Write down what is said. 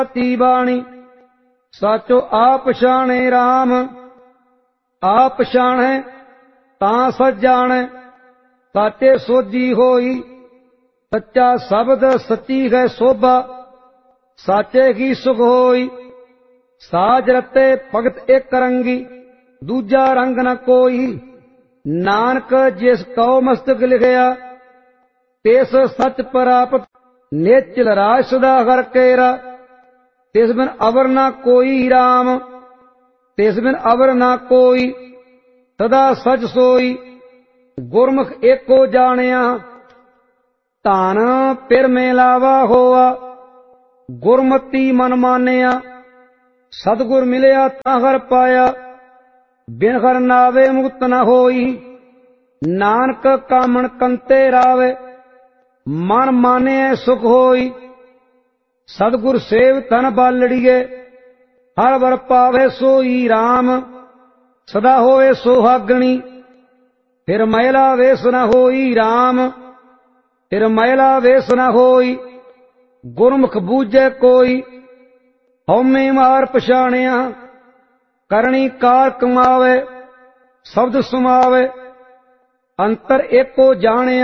ਤੀ ਬਾਣੀ ਸਾਚੋ ਆਪ ਪਛਾਣੇ RAM। ਆਪ ਪਛਾਣੈ ਤਾਂ ਸਚ ਜਾਣੈ ਸਾਚੇ ਸੋਝੀ ਹੋਈ। ਸੱਚਾ ਸ਼ਬਦ ਸੱਚੀ ਹੈ ਸੋਭਾ ਸਾਚੇ ਕੀ ਸੁਖ ਹੋਈ। ਸਾਜ ਰਤੇ ਭਗਤ ਇੱਕ ਰੰਗੀ ਦੂਜਾ ਰੰਗ ਨ ਕੋਈ। ਨਾਨਕ ਜਿਸ ਕਉ ਮਸਤਕ ਲਿਖਿਆ ਤਿਸ ਸਚ ਪ੍ਰਾਪਤ। ਨਿਚਲ ਰਾਜ ਸਦਾ ਹਰ ਕੇਰਾ ਤਿਸ ਬਿਨ ਅਵਰ ਨਾ ਕੋਈ। RAM ਤਿਸ ਬਿਨ ਅਵਰ ਨਾ ਕੋਈ ਸਦਾ ਸਚ ਸੋਈ। ਗੁਰਮੁਖ ਏਕੋ ਜਾਣਿਆ ਧਨ ਪਿਰ ਮਿਲਾਵਾ ਹੋਆ। ਗੁਰਮਤੀ ਮਨ ਮਾਨਿਆ ਸਤਿਗੁਰ ਮਿਲਿਆ ਤਾਂ ਹਰ ਪਾਇਆ। ਬਿਨ ਹਰ ਨਾਵੇ ਮੁਕਤ ਨ ਹੋਈ। ਨਾਨਕ ਕਾਮਣ ਕੰਤੇ ਰਾਵੇ ਮਨ ਮਾਨਿਐ ਸੁਖ ਹੋਈ। ਸਤਿਗੁਰ ਸੇਵ ਤਨ ਬਾਲੜੀਏ ਹਰ ਵਰ ਪਾਵੇ ਸੋਈ। RAM ਸਦਾ ਹੋਏ ਸੁਹਾਗਣੀ ਫਿਰ ਮਹਿਲਾ ਵੇਸ ਨ ਹੋਈ। RAM ਫਿਰ ਮਹਿਲਾ ਵੇਸ ਨ ਹੋਈ। ਗੁਰਮੁਖ ਬੂਝੈ ਕੋਈ ਹਉਮੈ ਮਾਰ ਪਛਾਣਿਆ। ਕਰਨੀ ਕਾਰ ਕਮਾਵੇ ਸ਼ਬਦ ਸੁਮਾਵੇ ਅੰਤਰ ਏਕੋ ਜਾਣਿਆ।